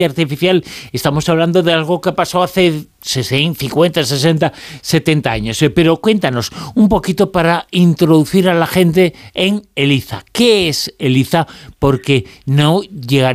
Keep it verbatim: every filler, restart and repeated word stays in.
artificial, estamos hablando de algo que pasó hace sesenta, cincuenta, sesenta, setenta años. Pero cuéntanos un poquito para introducir a la gente en ELIZA. ¿Qué es ELIZA? Porque no llegaría